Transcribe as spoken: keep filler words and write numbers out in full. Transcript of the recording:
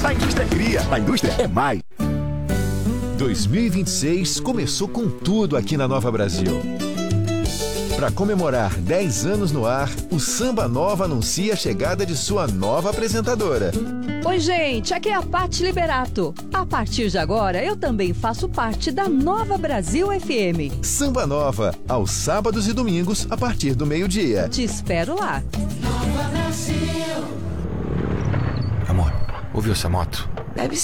A indústria cria, a indústria é mais. dois mil e vinte e seis começou com tudo aqui na Nova Brasil. Para comemorar dez anos no ar, o Samba Nova anuncia a chegada de sua nova apresentadora. Oi, gente, aqui é a Paty Liberato. A partir de agora, eu também faço parte da Nova Brasil F M. Samba Nova, aos sábados e domingos, a partir do meio-dia. Te espero lá. Nova Brasil. Amor, ouviu essa moto?